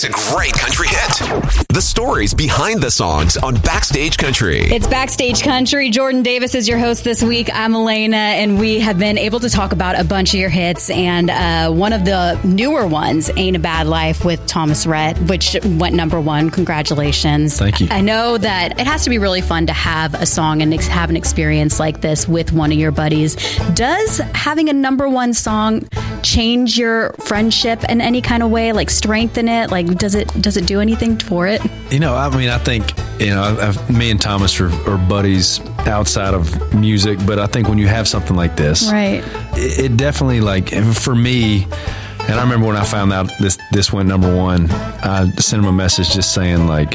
a great country hit. The stories behind the songs on Backstage Country. It's Backstage Country. Jordan Davis is your host this week. I'm Elena, and we have been able to talk about a bunch of your hits, and one of the newer ones, Ain't a Bad Life with Thomas Rhett, which went number one. Congratulations. Thank you. I know that it has to be really fun to have a song and have an experience like this with one of your buddies. Does having a number one song change your friendship in any kind of way, like strengthen it? Like, does it do anything for it? I think, me and Thomas are buddies outside of music, but I think when you have something like this, right, it definitely, like, for me, and I remember when I found out this went number one, I sent him a message just saying, like,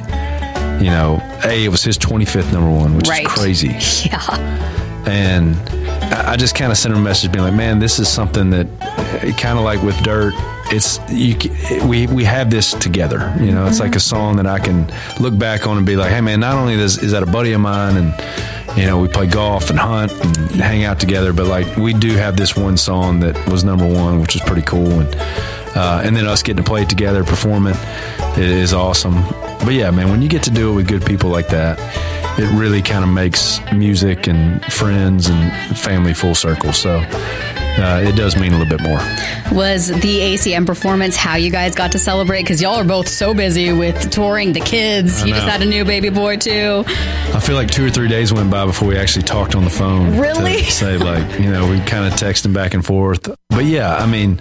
it was his 25th number one, which right. is crazy. Yeah. And I just kind of sent him a message being like, man, this is something that, kind of like with Dirt, we have this together. It's like a song that I can look back on and be like, hey, man, not only is that a buddy of mine, and we play golf and hunt and hang out together, but like we do have this one song that was number one, which is pretty cool. And then us getting to play it together, perform it is awesome. But yeah, man, when you get to do it with good people like that, it really kind of makes music and friends and family full circle. So it does mean a little bit more. Was the ACM performance how you guys got to celebrate? Because y'all are both so busy with touring the kids. You just had a new baby boy, too. I feel like 2 or 3 days went by before we actually talked on the phone. Really? To say, like, we kind of texting back and forth. But yeah, I mean,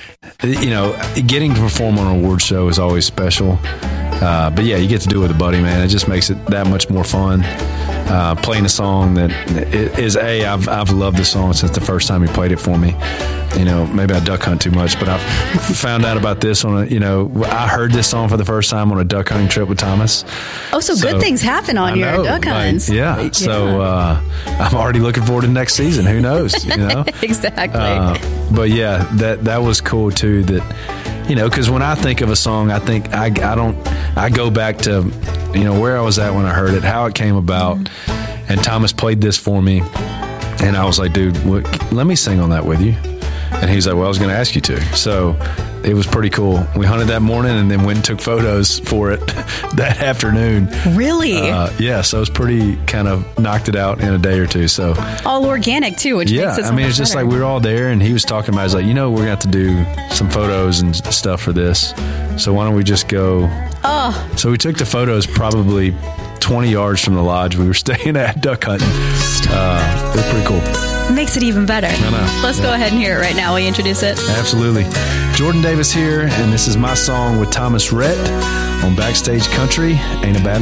getting to perform on an award show is always special. But yeah, you get to do it with a buddy, man. It just makes it that much more fun. Playing a song that is I've loved the song since the first time he played it for me. Maybe I duck hunt too much, but I found out about this on I heard this song for the first time on a duck hunting trip with Thomas. Oh, so good things happen on your duck hunts. Yeah. So I'm already looking forward to next season. Who knows? Exactly. But yeah, that was cool too. That because when I think of a song, I think I go back to where I was at when I heard it, how it came about, and Thomas played this for me, and I was like, dude, let me sing on that with you. And he's like, well, I was going to ask you to. So it was pretty cool. We hunted that morning and then went and took photos for it that afternoon. Really? Yeah, so it was pretty kind of knocked it out in a day or two. So all organic too, which makes it so much it's just better. like we were all there, and he was talking about it. He's like, we're going to have to do some photos and stuff for this. So why don't we just go? Oh. So we took the photos probably 20 yards from the lodge we were staying at duck hunting. It was pretty cool. Makes it even better. I know. Let's go ahead and hear it right now. Will you introduce it? Absolutely. Jordan Davis here, and this is my song with Thomas Rhett on Backstage Country, Ain't a Bad